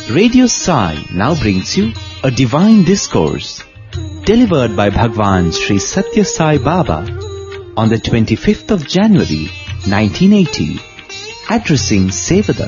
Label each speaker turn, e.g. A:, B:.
A: Radio Sai now brings you a divine discourse delivered by Bhagwan Sri Satya Sai Baba on the 25th of January 1980, addressing Sevada.